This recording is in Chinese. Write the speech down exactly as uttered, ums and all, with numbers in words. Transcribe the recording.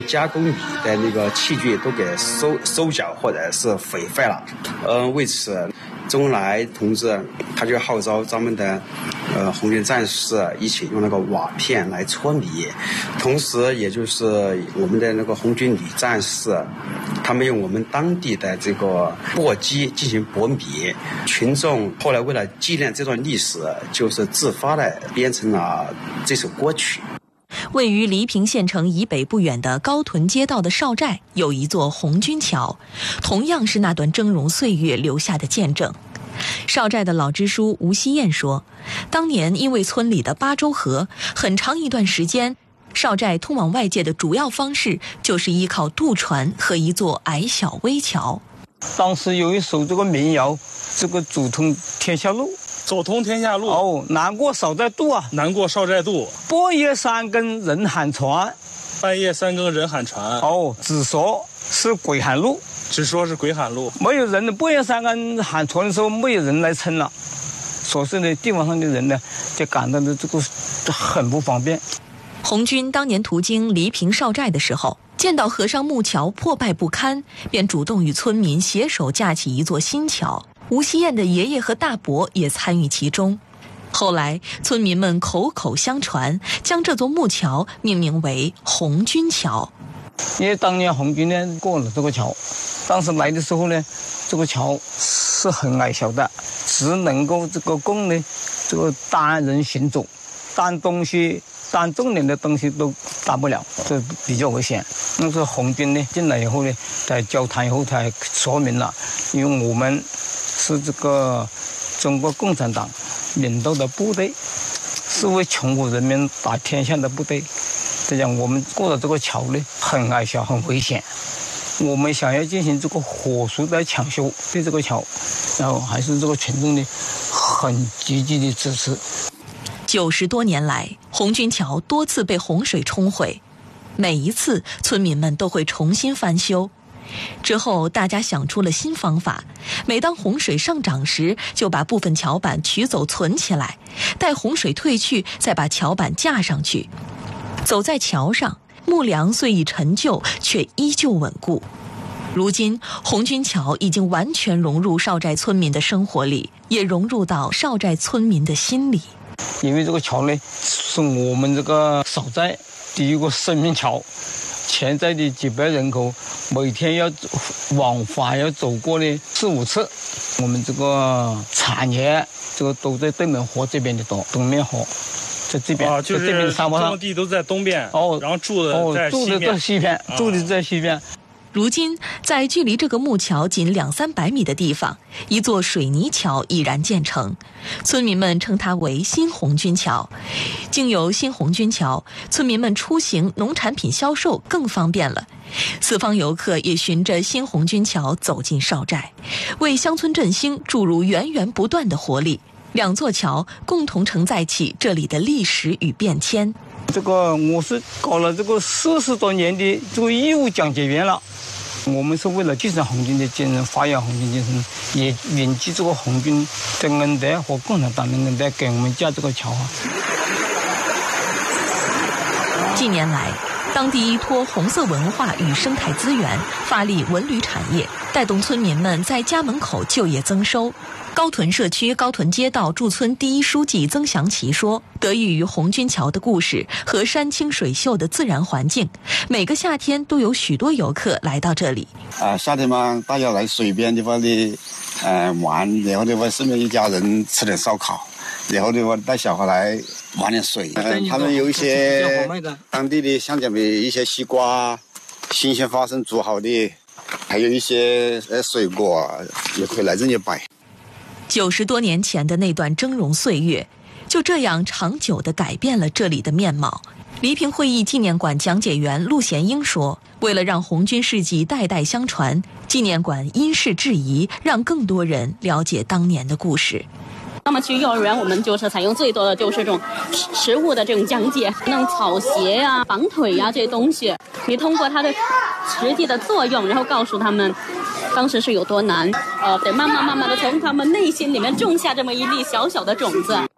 加工米的那个器具都给收收缴或者是毁坏了。呃，为此，周恩来同志他就号召咱们的呃红军战士一起用那个瓦片来搓米，同时也就是我们的那个红军女战士，他们用我们当地的这个簸箕进行拨米。群众后来为了纪念这段历史，就是自发的编成了这首歌曲。 位于黎平县城以北不远的高屯街道的少寨有一座红军桥，同样是那段峥嵘岁月留下的见证。少寨的老支书吴希燕说，当年因为村里的八州河，很长一段时间少寨通往外界的主要方式就是依靠渡船和一座矮小危桥。 当时有一首这个民谣，这个走通天下路， 走通天下路哦，难过少寨渡啊， 难过少寨渡， 半夜三更人喊船， 半夜三更人喊船， 哦，只说是鬼喊路， 只说是鬼喊路， 没有人的，半夜三更喊船的时候没有人来撑了，所以呢地方上的人呢就感到的这个很不方便。 红军当年途经黎平少寨的时候，见到河上木桥破败不堪，便主动与村民携手架起一座新桥。吴希燕的爷爷和大伯也参与其中。后来村民们口口相传，将这座木桥命名为红军桥。 因为当年红军呢过了这个桥，当时来的时候呢，这个桥是很矮小的，只能够这个供呢这个单人行走，担东西担重点的东西都担不了，这比较危险。那是红军呢进来以后呢，在交谈以后才说明了，因为我们是这个中国共产党领导的部队，是为穷苦人民打天下的部队。这样我们过了这个桥呢，很矮小，很危险。我们想要进行这个火速的抢修对这个桥，然后还是这个群众呢很积极的支持。 九十多年来，红军桥多次被洪水冲毁，每一次村民们都会重新翻修。之后大家想出了新方法，每当洪水上涨时，就把部分桥板取走存起来，待洪水退去再把桥板架上去。走在桥上，木梁虽已陈旧，却依旧稳固。如今红军桥已经完全融入少寨村民的生活里，也融入到少寨村民的心里。 因为这个桥呢是我们这个少寨第一个生命桥，潜在的几百人口每天要往返要走过呢四五次，我们这个产业这个都在对面河这边的多，东面河在这边， 啊，就是这边的沙漠上， 种地都在东边， 哦， 然后住的哦， 在西边， 住的在西边， 啊、 住的在西边。 如今，在距离这个木桥仅两三百米的地方，一座水泥桥已然建成，村民们称它为新红军桥。经由新红军桥，村民们出行、农产品销售更方便了。四方游客也循着新红军桥走进少寨，为乡村振兴注入源源不断的活力。两座桥共同承载起这里的历史与变迁。 这个我是搞了这个四十多年的这个义务讲解员了。我们是为了继承红军的精神，发扬红军精神，也铭记这个红军的恩德和共产党的恩德，给我们架这个桥啊。 近年来，当地依托红色文化与生态资源，发力文旅产业，带动村民们在家门口就业增收。高屯社区高屯街道驻村第一书记曾祥奇说，得益于红军桥的故事和山清水秀的自然环境，每个夏天都有许多游客来到这里。 啊，夏天嘛，大家来水边地方的，呃，玩，然后的话，顺便一家人吃点烧烤，然后的话带小孩来玩点水。呃，他们有一些当地的像讲的一些西瓜，新鲜花生煮好的，还有一些呃水果，也可以来这里摆。 九十多年前的那段峥嵘岁月，就这样长久地改变了这里的面貌。黎平会议纪念馆讲解员陆贤英说，为了让红军事迹代代相传，纪念馆因势制宜，让更多人了解当年的故事。 那么去幼儿园，我们就是采用最多的就是这种食物的这种讲解，那种草鞋啊、绑腿啊这些东西，你通过它的实际的作用，然后告诉他们当时是有多难，呃，得慢慢慢慢的从他们内心里面种下这么一粒小小的种子。